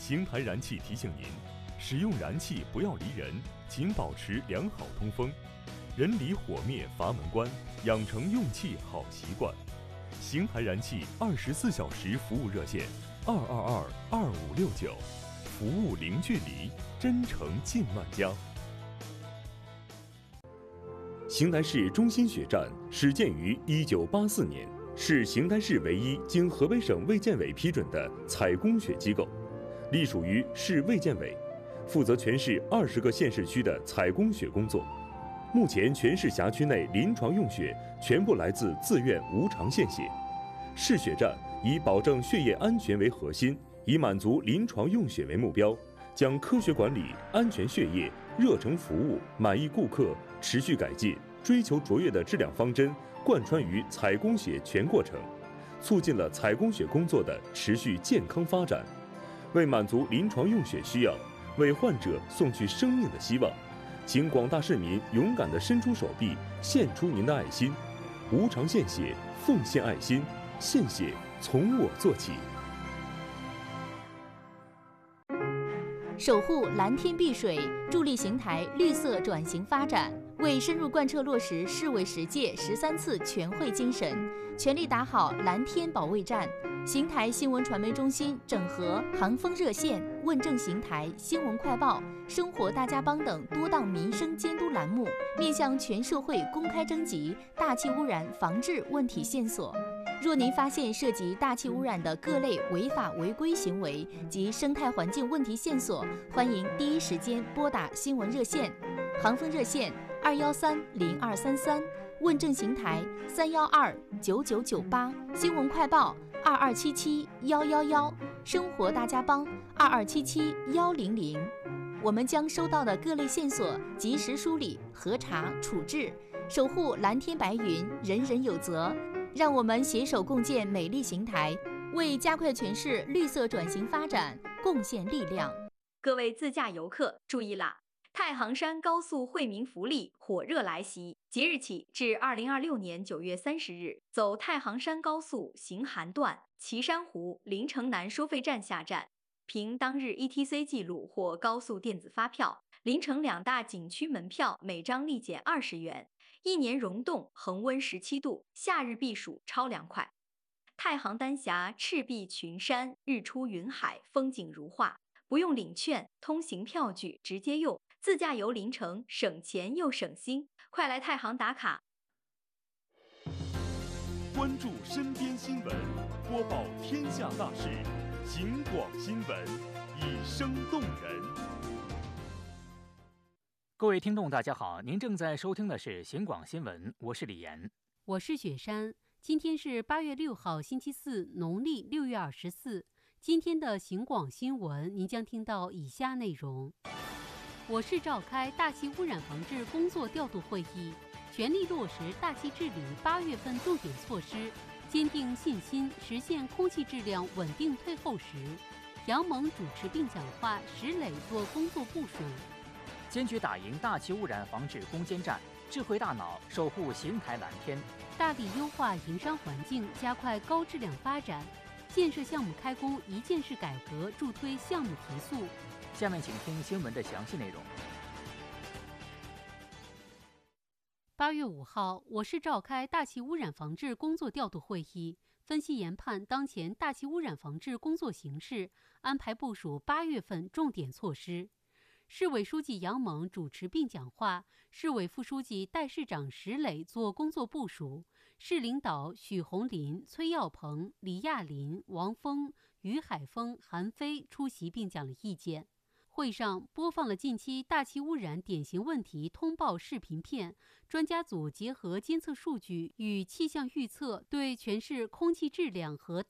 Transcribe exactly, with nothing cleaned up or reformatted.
邢台燃气提醒您，使用燃气不要离人，请保持良好通风，人离火灭阀门关，养成用气好习惯。邢台燃气二十四小时服务热线：二二二二五六九，服务零距离，真诚近万家。邢台市中心血站始建于一九八四年，是邢台市唯一经河北省卫健委批准的采供血机构，隶属于市卫健委，负责全市二十个县市区的采供血工作。目前全市辖区内临床用血全部来自自愿无偿献血。市血站以保证血液安全为核心，以满足临床用血为目标，将科学管理、安全血液、热诚服务、满意顾客、持续改进、追求卓越的质量方针贯穿于采供血全过程，促进了采供血工作的持续健康发展。为满足临床用血需要，为患者送去生命的希望，请广大市民勇敢地伸出手臂，献出您的爱心。无偿献血，奉献爱心，献血从我做起。 守护蓝天碧水，助力邢台绿色转型发展，为深入贯彻落实市委十届十三次全会精神，全力打好蓝天保卫战。邢台新闻传媒中心整合航风热线、问政邢台、新闻快报、生活大家帮等多档民生监督栏目，面向全社会公开征集大气污染防治问题线索。若您发现涉及大气污染的各类违法违规行为及生态环境问题线索，欢迎第一时间拨打新闻热线，航风热线二幺三零二三三，问政邢台三幺二九九九八，新闻快报二二七七幺幺幺，生活大家帮二二七七幺零零。我们将收到的各类线索及时梳理、核查、处置，守护蓝天白云，人人有责。让我们携手共建美丽邢台，为加快全市绿色转型发展贡献力量。 各位自驾游客注意啦！太行山高速惠民福利火热来袭，即日起至二零二六年九月三十日，走太行山高速行韩段岐山湖临城南收费站下站，凭当日 E T C 记录或高速电子发票，临城两大景区门票每张立减二十元。一年溶冻恒温十七度，夏日避暑超凉快。太行丹霞赤壁群山，日出云海，风景如画，不用领券，通行票据直接用，自驾游临城省钱又省心，快来太行打卡！ 关注身边新闻，播报天下大事，警广新闻，以声动人。 各位听众大家好，您正在收听的是邢广新闻，我是李岩， 我是雪山。今天是八月六号星期四，农历六月二十四。今天的邢广新闻您将听到以下内容：我市召开大气污染防治工作调度会议，全力落实大气治理八月份重点措施，坚定信心，实现空气质量稳定退后时。杨蒙主持并讲话，石磊做工作部署。 坚决打赢大气污染防治攻坚战，智慧大脑守护邢台蓝天， 大力优化营商环境，加快高质量发展。建设项目开工一件事改革，助推项目提速。 下面请听新闻的详细内容。 八月五号，我市召开大气污染防治工作调度会议，分析研判当前大气污染防治工作形势，安排部署八月份重点措施。市委书记杨蒙主持并讲话，市委副书记、代市长石磊做工作部署，市领导许红林、崔耀鹏、李亚林、王峰、于海峰、韩飞出席并讲了意见。会上播放了近期大气污染典型问题通报视频片，专家组结合监测数据与气象预测，对全市空气质量和